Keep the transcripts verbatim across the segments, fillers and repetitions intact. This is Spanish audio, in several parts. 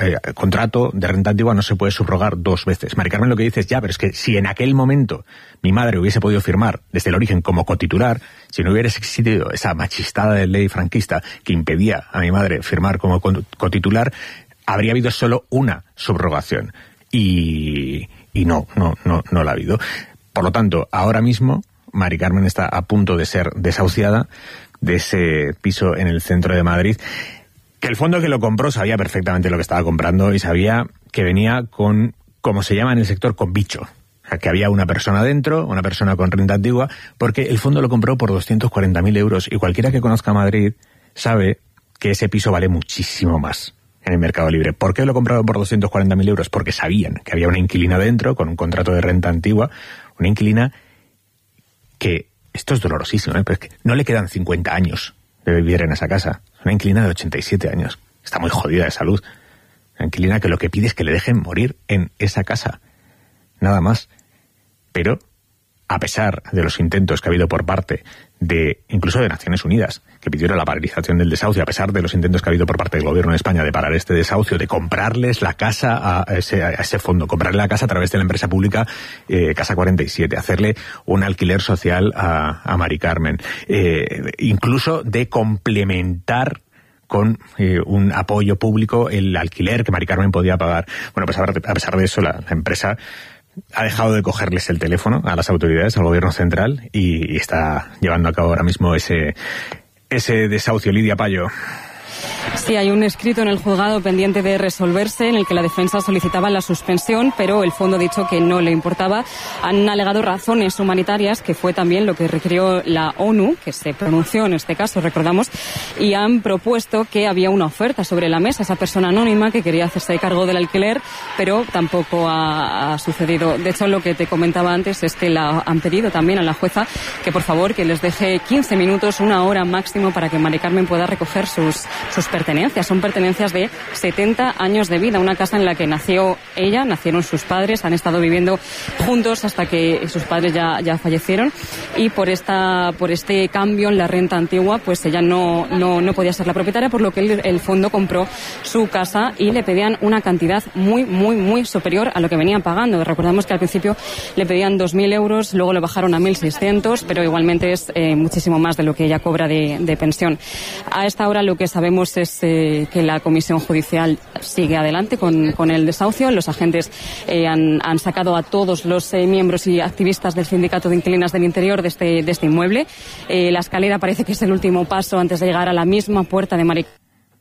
eh, contrato de renta antigua no se puede subrogar dos veces. Mari Carmen lo que dice es, ya, pero es que si en aquel momento mi madre hubiese podido firmar desde el origen como cotitular, si no hubiera existido esa machistada de ley franquista que impedía a mi madre firmar como cotitular, habría habido solo una subrogación. Y, y no, no, no, no la ha habido. Por lo tanto, ahora mismo Mari Carmen está a punto de ser desahuciada de ese piso en el centro de Madrid, que el fondo que lo compró sabía perfectamente lo que estaba comprando y sabía que venía con, como se llama en el sector, con bicho. O sea, que había una persona dentro, una persona con renta antigua, porque el fondo lo compró por doscientos cuarenta mil euros y cualquiera que conozca Madrid sabe que ese piso vale muchísimo más en el mercado libre. ¿Por qué lo compraron por doscientos cuarenta mil euros? Porque sabían que había una inquilina dentro con un contrato de renta antigua, una inquilina que, esto es dolorosísimo, ¿eh? Pero es que no le quedan cincuenta años de vivir en esa casa. Una inquilina de ochenta y siete años. Está muy jodida de salud. Una inquilina que lo que pide es que le dejen morir en esa casa. Nada más. Pero, a pesar de los intentos que ha habido por parte de, incluso de Naciones Unidas, que pidieron la paralización del desahucio, a pesar de los intentos que ha habido por parte del gobierno de España de parar este desahucio, de comprarles la casa a ese, a ese fondo, comprarle la casa a través de la empresa pública eh, Casa cuarenta y siete, hacerle un alquiler social a, a Mari Carmen, eh, incluso de complementar con eh, un apoyo público el alquiler que Mari Carmen podía pagar. Bueno, pues a pesar de eso, la, la empresa ha dejado de cogerles el teléfono a las autoridades, al gobierno central, y, y está llevando a cabo ahora mismo ese, ese desahucio. Lidia Payo. Sí, hay un escrito en el juzgado pendiente de resolverse en el que la defensa solicitaba la suspensión, pero el fondo ha dicho que no le importaba. Han alegado razones humanitarias, que fue también lo que requirió la ONU, que se pronunció en este caso, recordamos, y han propuesto que había una oferta sobre la mesa, esa persona anónima que quería hacerse cargo del alquiler, pero tampoco ha, ha sucedido. De hecho, lo que te comentaba antes es que la han pedido también a la jueza que por favor que les deje quince minutos, una hora máximo, para que Mari Carmen pueda recoger sus sus pertenencias. Son pertenencias de setenta años de vida, una casa en la que nació ella, nacieron sus padres, han estado viviendo juntos hasta que sus padres ya, ya fallecieron, y por esta por este cambio en la renta antigua, pues ella no, no, no podía ser la propietaria, por lo que el, el fondo compró su casa y le pedían una cantidad muy, muy, muy superior a lo que venían pagando. Recordamos que al principio le pedían dos mil euros, luego le bajaron a mil seiscientos, pero igualmente es eh, muchísimo más de lo que ella cobra de, de pensión. A esta hora lo que sabemos es eh, que la Comisión Judicial sigue adelante con, con el desahucio. Los agentes eh, han, han sacado a todos los eh, miembros y activistas del Sindicato de Inquilinas del Interior de este, de este inmueble. Eh, la escalera parece que es el último paso antes de llegar a la misma puerta de Mari...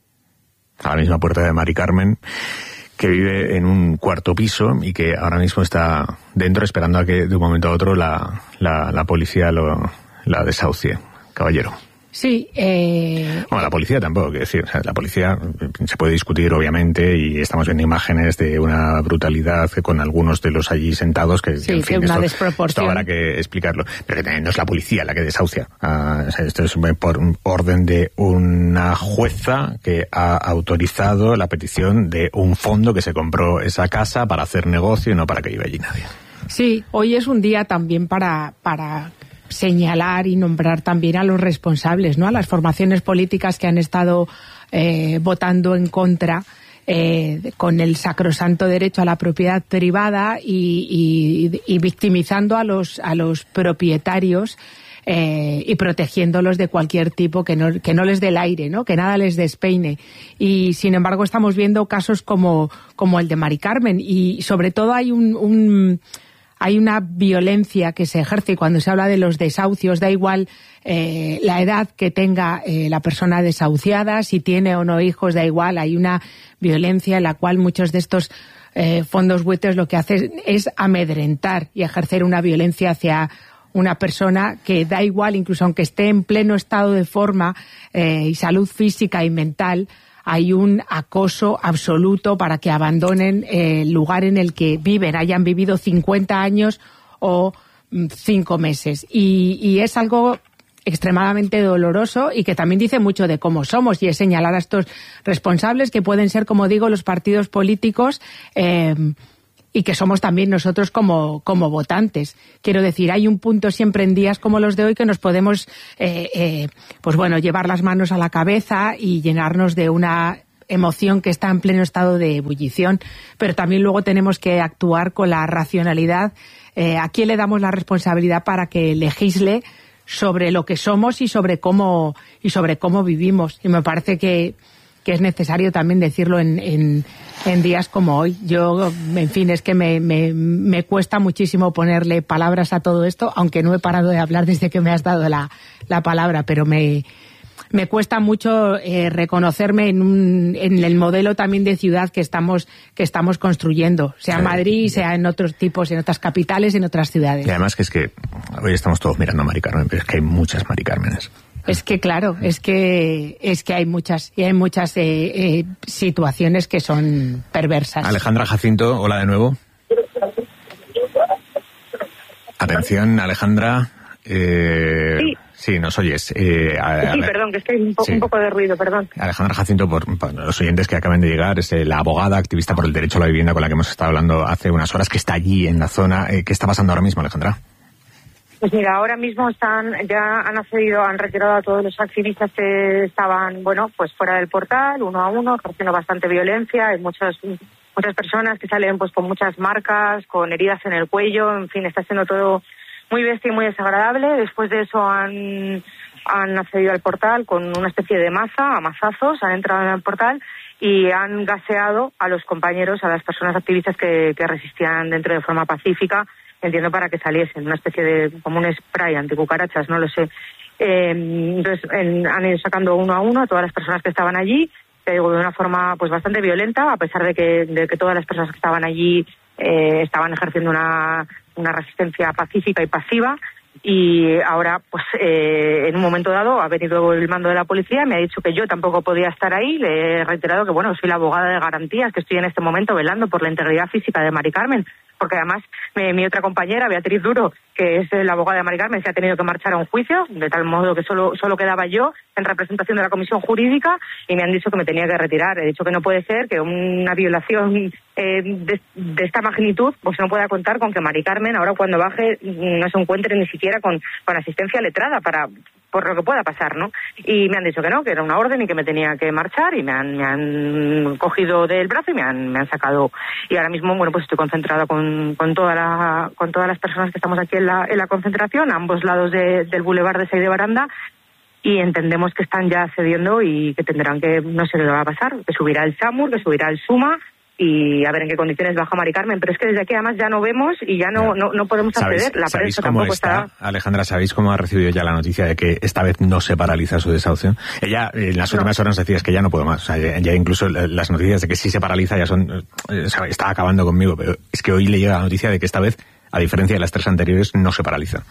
A la misma puerta de Mari Carmen, que vive en un cuarto piso y que ahora mismo está dentro esperando a que de un momento a otro la, la, la policía lo, la desahucie. Caballero. Sí. Eh... Bueno, la policía tampoco, quiero decir, o sea, la policía se puede discutir, obviamente, y estamos viendo imágenes de una brutalidad con algunos de los allí sentados que, sí, que en fin, que una esto, desproporción. Esto habrá que explicarlo. Pero que no es la policía la que desahucia. Uh, o sea, esto es por orden de una jueza que ha autorizado la petición de un fondo que se compró esa casa para hacer negocio y no para que viva allí nadie. Sí, hoy es un día también para... para... señalar y nombrar también a los responsables, ¿no? A las formaciones políticas que han estado eh, votando en contra eh, con el sacrosanto derecho a la propiedad privada y, y, y victimizando a los a los propietarios eh, y protegiéndolos de cualquier tipo que no que no les dé el aire, ¿no? Que nada les despeine. Y sin embargo estamos viendo casos como como el de Mari Carmen, y sobre todo hay un, un hay una violencia que se ejerce, y cuando se habla de los desahucios, da igual eh, la edad que tenga eh, la persona desahuciada, si tiene o no hijos, da igual, hay una violencia en la cual muchos de estos eh, fondos buitres lo que hacen es amedrentar y ejercer una violencia hacia una persona que da igual, incluso aunque esté en pleno estado de forma eh, y salud física y mental, hay un acoso absoluto para que abandonen el lugar en el que viven, hayan vivido cincuenta años o cinco meses. Y, y es algo extremadamente doloroso y que también dice mucho de cómo somos, y es señalar a estos responsables que pueden ser, como digo, los partidos políticos, eh, y que somos también nosotros como, como votantes. Quiero decir, hay un punto siempre en días como los de hoy que nos podemos, eh, eh, pues bueno, llevar las manos a la cabeza y llenarnos de una emoción que está en pleno estado de ebullición, pero también luego tenemos que actuar con la racionalidad. Eh, ¿A quién le damos la responsabilidad para que legisle sobre lo que somos y sobre cómo y sobre cómo vivimos? Y me parece que, que es necesario también decirlo en, en, en días como hoy. Yo, en fin, es que me, me, me cuesta muchísimo ponerle palabras a todo esto, aunque no he parado de hablar desde que me has dado la, la palabra, pero me... Me cuesta mucho eh, reconocerme en, un, en el modelo también de ciudad que estamos que estamos construyendo, sea en Madrid, sea en otros tipos, en otras capitales, en otras ciudades. Y además que es que hoy estamos todos mirando a Mari Carmen, pero es que hay muchas Mari Cármenes. Es que claro, es que es que hay muchas y hay muchas eh, eh, situaciones que son perversas. Alejandra Jacinto, hola de nuevo. Atención, Alejandra. Eh, sí. Sí, nos oyes. Eh, a, sí, a perdón, que es que hay un, po sí. un poco de ruido, perdón. Alejandra Jacinto, por, por los oyentes que acaban de llegar, es la abogada activista por el derecho a la vivienda con la que hemos estado hablando hace unas horas, que está allí en la zona. Eh, ¿Qué está pasando ahora mismo, Alejandra? Pues mira, ahora mismo están, ya han accedido, han retirado a todos los activistas que estaban, bueno, pues fuera del portal, uno a uno, ejerciendo bastante violencia. Hay muchas, muchas personas que salen pues con muchas marcas, con heridas en el cuello, en fin, está siendo todo muy bestia y muy desagradable. Después de eso han, han accedido al portal con una especie de maza, a mazazos, han entrado en el portal y han gaseado a los compañeros, a las personas activistas que, que resistían dentro de forma pacífica, entiendo para que saliesen, una especie de, como un spray anticucarachas, no lo sé. Eh, entonces en, han ido sacando uno a uno a todas las personas que estaban allí, te digo, de una forma pues bastante violenta, a pesar de que, de que todas las personas que estaban allí eh, estaban ejerciendo una una resistencia pacífica y pasiva. Y ahora, pues, eh, en un momento dado, ha venido el mando de la policía, me ha dicho que yo tampoco podía estar ahí. Le he reiterado que, bueno, soy la abogada de garantías, que estoy en este momento velando por la integridad física de Mari Carmen, porque además me, mi otra compañera, Beatriz Duro, que es la abogada de Mari Carmen, se ha tenido que marchar a un juicio, de tal modo que solo, solo quedaba yo en representación de la comisión jurídica, y me han dicho que me tenía que retirar. He dicho que no puede ser que una violación eh, de, de esta magnitud pues no pueda contar con que Mari Carmen, ahora cuando baje, no se encuentre ni siquiera con, con asistencia letrada para... por lo que pueda pasar, ¿no? Y me han dicho que no, que era una orden y que me tenía que marchar, y me han, me han cogido del brazo y me han, me han sacado. Y ahora mismo, bueno, pues estoy concentrada con, con, toda la, con todas las personas que estamos aquí en la, en la concentración, a ambos lados de, del Boulevard de Sey de Baranda, y entendemos que están ya cediendo y que tendrán que, no sé qué va a pasar, que subirá el SAMUR, que subirá el SUMA, y a ver en qué condiciones baja Mari Carmen. Pero es que desde aquí además ya no vemos y ya no, no, no podemos acceder. La prensa tampoco está... Alejandra, ¿sabéis cómo ha recibido ya la noticia de que esta vez no se paraliza su desahucio? Ella en las últimas no. horas nos decía que ya no puedo más. O sea, ya, ya incluso las noticias de que sí se paraliza ya son... O sea, está acabando conmigo, pero es que hoy le llega la noticia de que esta vez, a diferencia de las tres anteriores, no se paraliza.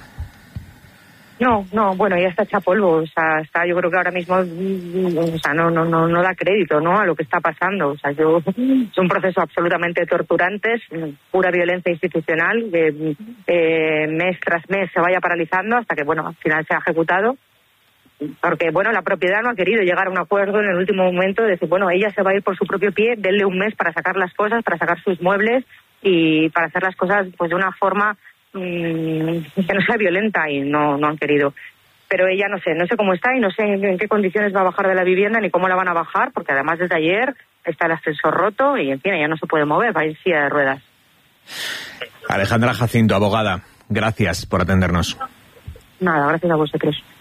No, no, bueno, ya está hecha polvo, o sea, está, yo creo que ahora mismo, o sea, no, no, no, no da crédito, ¿no?, a lo que está pasando. O sea, yo, es un proceso absolutamente torturante, pura violencia institucional, que eh, mes tras mes se vaya paralizando hasta que, bueno, al final se ha ejecutado. Porque, bueno, la propiedad no ha querido llegar a un acuerdo en el último momento de decir, bueno, ella se va a ir por su propio pie, denle un mes para sacar las cosas, para sacar sus muebles y para hacer las cosas, pues, de una forma que no sea violenta, y no, no han querido. Pero ella no sé, no sé cómo está y no sé en qué condiciones va a bajar de la vivienda ni cómo la van a bajar, porque además desde ayer está el ascensor roto y en fin, ella no se puede mover, va a ir silla de ruedas. Alejandra Jacinto, abogada, gracias por atendernos. Nada, gracias a vosotros.